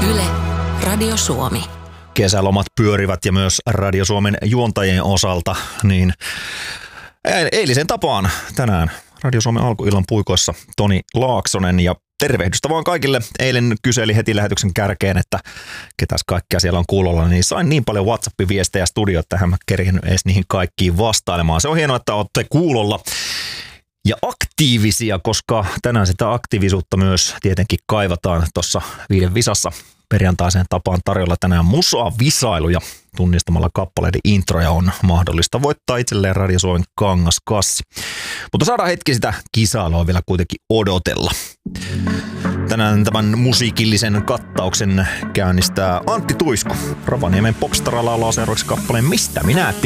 Yle, Radio Suomi. Kesälomat pyörivät ja myös Radio Suomen juontajien osalta, niin eilisen tapaan tänään Radio Suomen alkuillan puikoissa Toni Laaksonen ja tervehdystä vaan kaikille. Eilen kyseli heti lähetyksen kärkeen, että ketäs kaikkea siellä on kuulolla, niin sain niin paljon WhatsApp-viestejä studioon, että hän kerännyt edes niihin kaikkiin vastailemaan. Se on hienoa, että olette kuulolla ja aktiivisia, koska tänään sitä aktiivisuutta myös tietenkin kaivataan tuossa Viiden visassa. Perjantaiseen tapaan tarjolla tänään musa-visailuja. Tunnistamalla kappaleiden introja on mahdollista voittaa itselleen Radio Suomen kangaskassi. Mutta saadaan hetki sitä kisailua vielä kuitenkin odotella. Tänään tämän musiikillisen kattauksen käynnistää Antti Tuisku. Rovaniemen Popstara laulaa seuraavaksi kappaleen Mistä minä